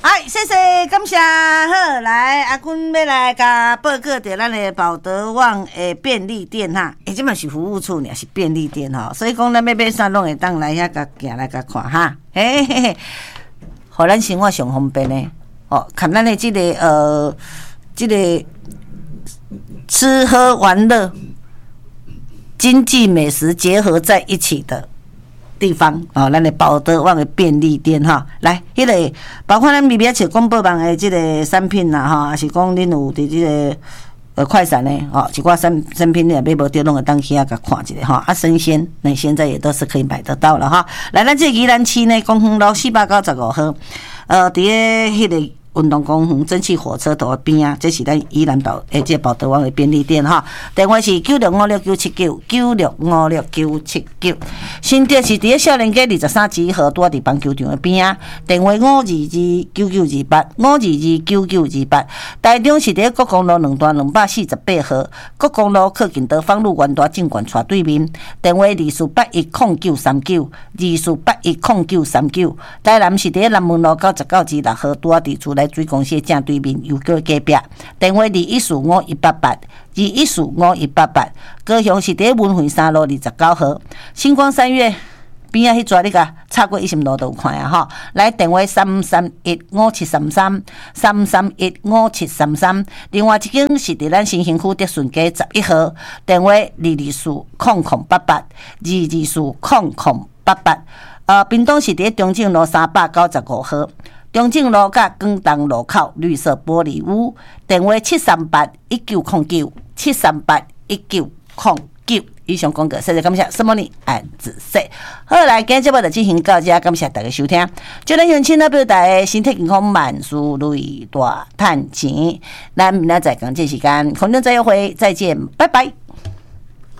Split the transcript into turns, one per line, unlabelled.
哎，谢谢，感谢。好，来，阿君要来甲报告着咱的保德旺的便利店哈，即嘛是服务处，也是便利店哈，所以讲咱要买啥拢会当来遐甲行来甲看哈，嘿嘿嘿，互咱生活上方便的哦，看咱的这个这个吃喝玩乐、经济美食结合在一起的地方哦，咱的保德旺的便利店哈，来，迄个包括咱咪咪找广播网的这个产品啦哈，还是讲恁有伫这个快闪的哦，一寡产品你也买无着，拢会当去遐甲看一下哈。啊，生鲜那现在也都是可以买得到了哈。来，咱这宜兰市呢，公园路495号，伫个迄个运动公园蒸汽火车头边啊，这是咱宜兰这保德旺的便利店哈。电话是9656979996569799，新店是伫个少年街23支号，拄伫棒球场的边啊。电话5229928，5229928。台中是伫个国公路2段248号，国公路靠近德芳路元大证券斜对面。电话24810939，24810939。台南是伫个南门路99支6号，拄伫厝内水公司正对面，又叫隔壁。电话2145188214451888。高雄是伫文惠3路29号，星光三月边仔迄撮你甲插过10路都有看啊吼。来电话3315733，3315733。另外一间是伫咱新兴区德顺街11号，电话2240088，2240088。屏东是伫中正路395号。中正路甲广东路口绿色玻璃屋，电话7381909，7381909。以上广告，谢谢感谢，什么呢？按子说。好，来，今日节目就进行到这，感谢大家收听。祝咱乡亲那表大家身体健康，万事如意，大赚钱。咱明仔载讲这时间，空中再会，再见，拜拜。